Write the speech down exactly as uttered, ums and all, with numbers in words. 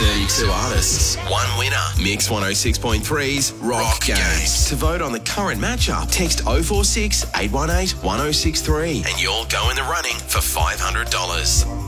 thirty-two artists. One winner. Mix one oh six point three's Rock, Rock Games. Games. To vote on the current matchup, text oh four six, eight one eight, one oh six three and you'll go in the running for five hundred dollars.